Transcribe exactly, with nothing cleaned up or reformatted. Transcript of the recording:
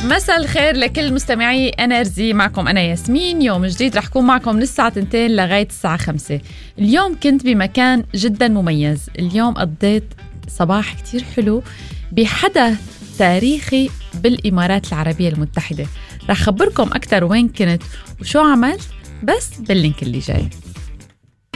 مساء الخير لكل مستمعي انرجي. معكم أنا ياسمين. يوم جديد رح كون معكم من الساعة اثنتين لغاية الساعة خمسة. اليوم كنت بمكان جدا مميز. اليوم قضيت صباح كتير حلو بحدث تاريخي بالإمارات العربية المتحدة. رح خبركم أكتر وين كنت وشو عملت بس باللينك اللي جاي.